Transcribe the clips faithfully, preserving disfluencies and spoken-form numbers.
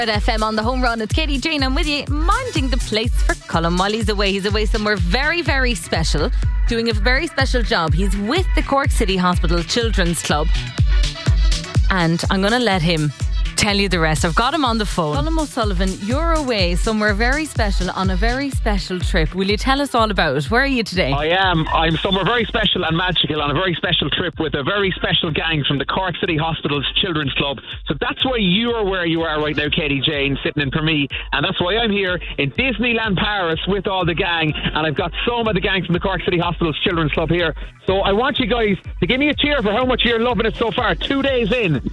At F M on the home run, it's Katie Jane. I'm with you, minding the place for Colin while he's away. He's away somewhere very, very special, doing a very special job. He's with the Cork City Hospital Children's Club, and I'm going to let him tell you the rest. I've got him on the phone. Colin O'Sullivan, you're away somewhere very special on a very special trip. Will you tell us all about it? Where are you today? I am. I'm somewhere very special and magical on a very special trip with a very special gang from the Cork City Hospital's Children's Club. So that's why you're where you are right now, Katie Jane, sitting in for me. And that's why I'm here in Disneyland Paris with all the gang. And I've got some of the gang from the Cork City Hospital's Children's Club here. So I want you guys to give me a cheer for how much you're loving it so far. Two days in.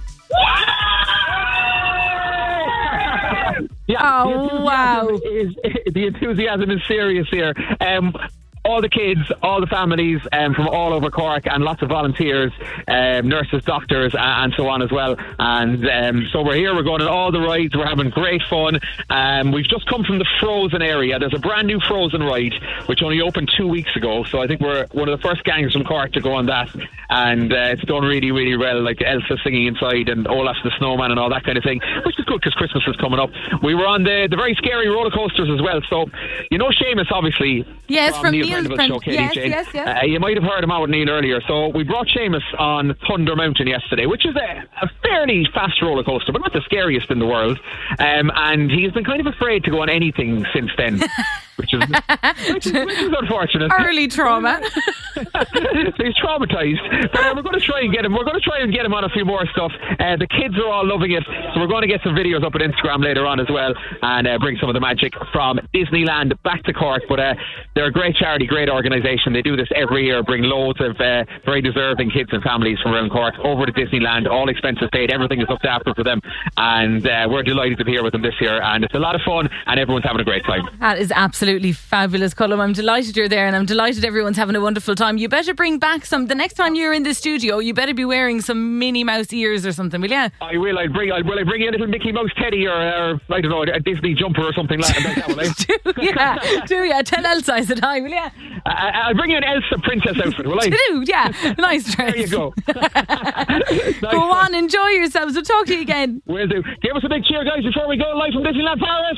Yeah, oh, wow. Is, the enthusiasm is serious here. Um, all the kids, all the families um, from all over Cork, and lots of volunteers, um, nurses, doctors, and so on as well. And um, so we're here, we're going on all the rides, we're having great fun. Um, we've just come from the Frozen area. There's a brand new Frozen ride, which only opened two weeks ago. So I think we're one of the first gangs from Cork to go on that. And uh, it's done really, really well, like Elsa singing inside and Olaf the Snowman and all that kind of thing, which is good because Christmas is coming up. We were on the, the very scary roller coasters as well. So, you know Seamus, obviously. Yes, from, from Neil Neil's Prendeville show, Katie yes, Jane. yes, yes. Uh, you might have heard him out with Neil earlier. So we brought Seamus on Thunder Mountain yesterday, which is a, a fairly fast roller coaster, but not the scariest in the world. Um, and he's been kind of afraid to go on anything since then. Which is, which, is, which is unfortunate. Early trauma. So he's traumatised. But uh, we're going to try and get him. We're going to try and get him on a few more stuff. Uh, the kids are all loving it, so we're going to get some videos up on Instagram later on as well, and uh, bring some of the magic from Disneyland back to Cork. But uh, they're a great charity, great organisation. They do this every year, bring loads of uh, very deserving kids and families from around Cork over to Disneyland. All expenses paid. Everything is looked after for them, and uh, we're delighted to be here with them this year. And it's a lot of fun, and everyone's having a great time. That is absolutely Absolutely fabulous, Colm. I'm delighted you're there, and I'm delighted everyone's having a wonderful time. You better bring back some. The next time you're in the studio, you better be wearing some Minnie Mouse ears or something, will you? I will. I'll bring. I'll, will I bring you a little Mickey Mouse teddy or, or I don't know, a Disney jumper or something like that? Will I? do yeah, do yeah. Tell Elsa I said hi, will you? Uh, I'll bring you an Elsa princess outfit, will I? Do yeah, nice dress. There you go. Nice. Go on, enjoy yourselves. We'll talk to you again. Will do. Give us a big cheer, guys, before we go live from Disneyland Paris.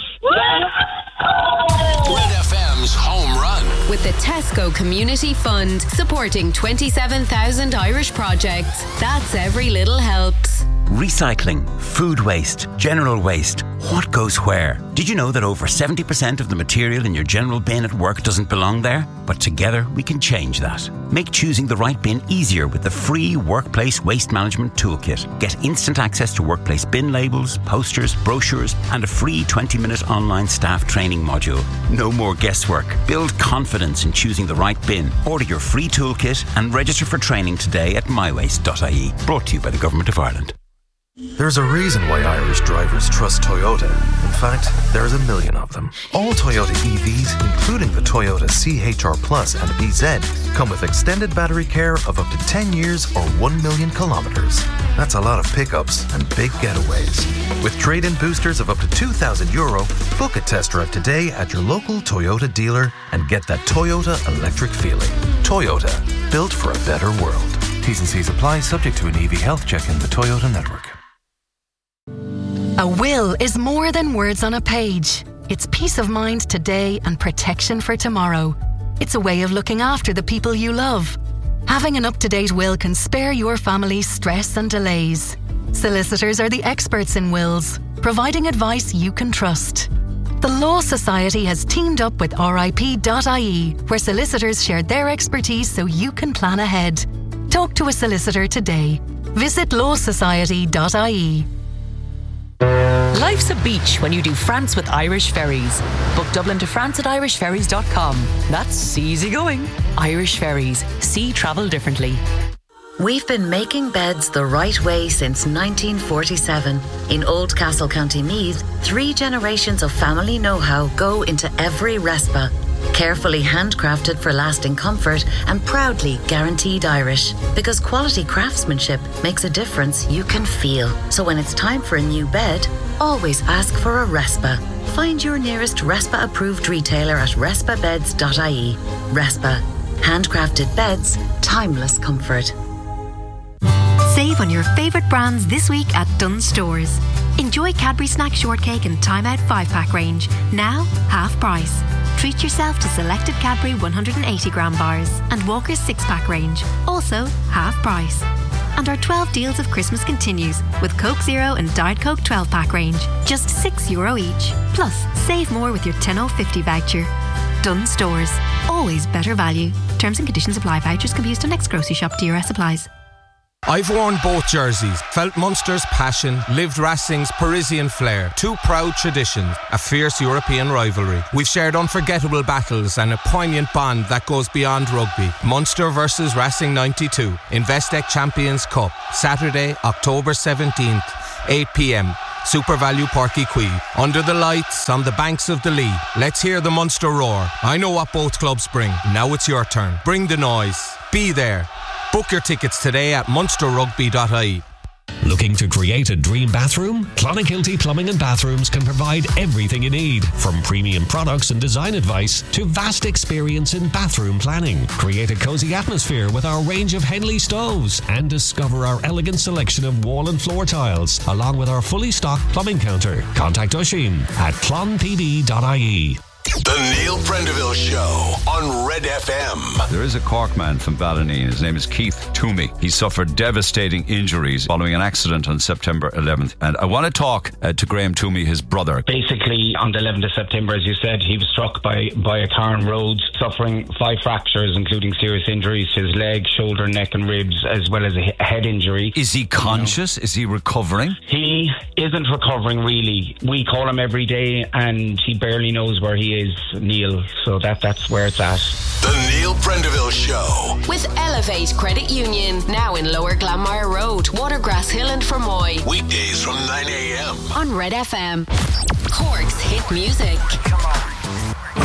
Red F M's Home Run with the Tesco Community Fund, supporting twenty-seven thousand Irish projects. That's every little helps. Recycling, food waste, general waste. What goes where? Did you know that over seventy percent of the material in your general bin at work doesn't belong there? But together we can change that. Make choosing the right bin easier with the free Workplace Waste Management Toolkit. Get instant access to workplace bin labels, posters, brochures, and a free twenty minute online staff training module. No more guesswork. Build confidence in choosing the right bin. Order your free toolkit and register for training today at my waste dot I E. Brought to you by the Government of Ireland. There's a reason why Irish drivers trust Toyota. In fact, there's a million of them. All Toyota E Vs, including the Toyota C H R Plus and B Z, come with extended battery care of up to ten years or one million kilometres. That's a lot of pickups and big getaways. With trade-in boosters of up to two thousand euro, book a test drive today at your local Toyota dealer and get that Toyota electric feeling. Toyota, built for a better world. T's and C's apply, subject to an E V health check in the Toyota network. A will is more than words on a page. It's peace of mind today and protection for tomorrow. It's a way of looking after the people you love. Having an up-to-date will can spare your family stress and delays. Solicitors are the experts in wills, providing advice you can trust. The Law Society has teamed up with R I P dot I E, where solicitors share their expertise so you can plan ahead. Talk to a solicitor today. Visit law society dot I E. Life's a beach when you do France with Irish Ferries. Book Dublin to France at irish ferries dot com. That's easy going. Irish Ferries. See travel differently. We've been making beds the right way since nineteen forty-seven. In Oldcastle, County Meath, three generations of family know-how go into every Respa. Carefully handcrafted for lasting comfort and proudly guaranteed Irish. Because quality craftsmanship makes a difference you can feel. So when it's time for a new bed, always ask for a Respa. Find your nearest Respa approved retailer at respa beds dot I E. Respa. Handcrafted beds, timeless comfort. Save on your favourite brands this week at Dunnes Stores. Enjoy Cadbury Snack Shortcake and Time Out five pack range. Now, half price. Treat yourself to selected Cadbury one hundred eighty gram bars and Walker's six pack range. Also, half price. And our twelve deals of Christmas continues with Coke Zero and Diet Coke twelve pack range. Just six euro each. Plus, save more with your ten oh fifty voucher. Dunnes Stores. Always better value. Terms and conditions apply. Vouchers can be used on next grocery shop. D R S applies. I've worn both jerseys, felt Munster's passion, lived Racing's Parisian flair. Two proud traditions, a fierce European rivalry. We've shared unforgettable battles and a poignant bond that goes beyond rugby. Munster versus Racing ninety-two, Investec Champions Cup, Saturday, October seventeenth, eight p.m. Super Value Porky Quay. Under the lights, on the banks of the Lee. Let's hear the Munster roar. I know what both clubs bring. Now it's your turn. Bring the noise. Be there. Book your tickets today at munster rugby dot I E. Looking to create a dream bathroom? Clonakilty Plumbing and Bathrooms can provide everything you need, from premium products and design advice to vast experience in bathroom planning. Create a cosy atmosphere with our range of Henley stoves and discover our elegant selection of wall and floor tiles, along with our fully stocked plumbing counter. Contact Oisin at clon p d dot I E. The Neil Prendeville Show on Red F M. There is a Cork man from Ballineen. His name is Keith Toomey. He suffered devastating injuries following an accident on September eleventh. And I want to talk uh, to Graham Toomey, his brother. Basically, on the eleventh of September, as you said, he was struck by, by a car on road, suffering five fractures, including serious injuries to his leg, shoulder, neck and ribs, as well as a head injury. Is he conscious? You know, is he recovering? He isn't recovering, really. We call him every day and he barely knows where he is. Is Neil, so that that's where it's at. The Neil Prendeville Show with Elevate Credit Union, now in Lower Glanmire Road, Watergrass Hill and Fermoy. Weekdays from nine a.m. on Red F M. Cork's hit music. Come on.